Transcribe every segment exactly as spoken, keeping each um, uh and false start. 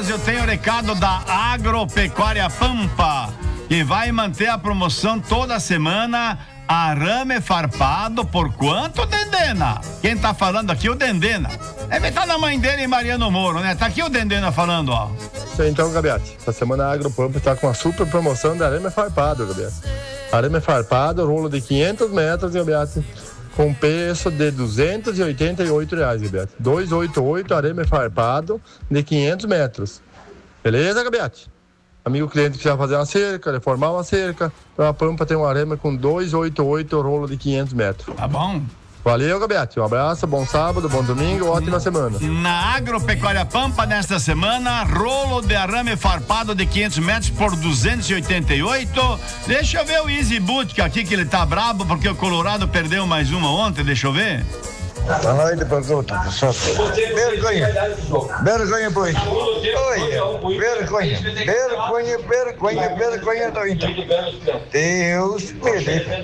eu tenho o recado da Agropecuária Pampa, que vai manter a promoção toda semana. Arame farpado por quanto, Dendena? Quem tá falando aqui é o Dendena. Deve estar na mãe dele, Mariano Moro, né? Tá aqui o Dendena falando, ó. Então, Gabiati, essa semana a Agropampa está com uma super promoção de arame farpado, Gabiati. Arame farpado, rolo de quinhentos metros, Gabiati, com preço de duzentos e oitenta e oito reais, Gabiati. duzentos e oitenta e oito arame farpado de quinhentos metros. Beleza, Gabiati? Amigo cliente que quiser fazer uma cerca, reformar uma cerca, então a Pampa tem um arame com duzentos e oitenta e oito rolo de quinhentos metros. Tá bom. Valeu, Gabiati. Um abraço, bom sábado, bom domingo, ótima semana. Na Agropecuária Pampa, nesta semana, rolo de arame farpado de quinhentos metros por duzentos e oitenta e oito. Deixa eu ver o Easy Boot aqui, que ele tá brabo porque o Colorado perdeu mais uma ontem, deixa eu ver. Boa noite, pergunta, pessoal. Vergonha. Vergonha, pois. Oi, vergonha. Vergonha, vergonha, vergonha do Inter. Deus me livre.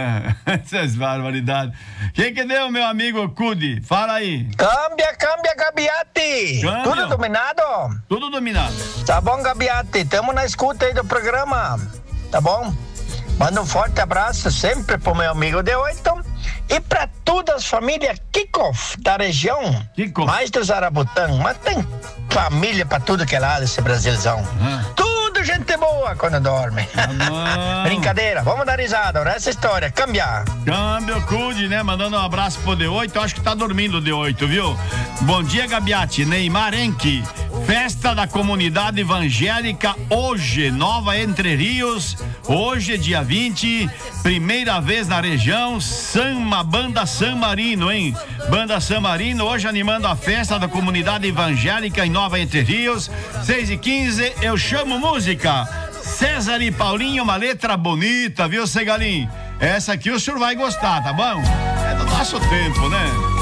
Essas barbaridades. Quem que deu, meu amigo Cudi? Fala aí. Câmbia, câmbia, Gabiati. Câmbio. Tudo dominado? Tudo dominado. Tá bom, Gabiati. Tamo na escuta aí do programa. Tá bom? Manda um forte abraço sempre pro meu amigo de oito e pra todas as famílias Kikoff da região. Kikoff. Mais do Zarabutã. Mas tem família pra tudo que é lado esse Brasilzão. Uhum. Tudo gente boa quando dorme. Tá Brincadeira. Vamos dar risada. Ora, essa história. Câmbia. Câmbio, Cudi, né? Mandando um abraço pro D oito. Acho que tá dormindo o D oito, viu? Bom dia, Gabiati. Neymar Enki. Festa da Comunidade Evangélica hoje, Nova Entre Rios. Hoje, dia vinte, primeira vez na região, Sama, Banda San Marino, hein? Banda San Marino, hoje animando a festa da Comunidade Evangélica em Nova Entre Rios. seis e quinze, eu chamo música. César e Paulinho, uma letra bonita, viu, Segalim? Essa aqui o senhor vai gostar, tá bom? É do nosso tempo, né?